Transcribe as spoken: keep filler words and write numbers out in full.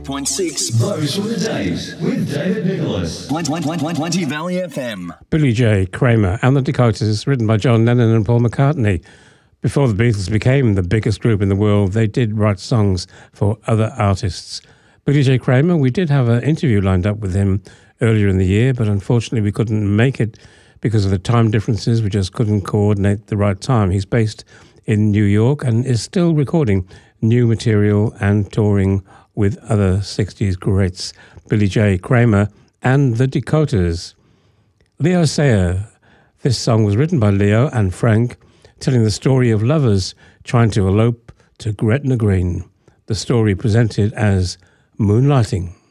eight point six. Those were the days with David Nicholas. Plenty Valley F M. Billy J. Kramer and the Dakotas, written by John Lennon and Paul McCartney. Before the Beatles became the biggest group in the world, they did write songs for other artists. Billy J. Kramer, we did have an interview lined up with him earlier in the year, but unfortunately we couldn't make it because of the time differences. We just couldn't coordinate the right time. He's based in New York and is still recording new material and touring with other sixties greats, Billy J. Kramer and the Dakotas. Leo Sayer. This song was written by Leo and Frank, telling the story of lovers trying to elope to Gretna Green. The story presented as Moonlighting.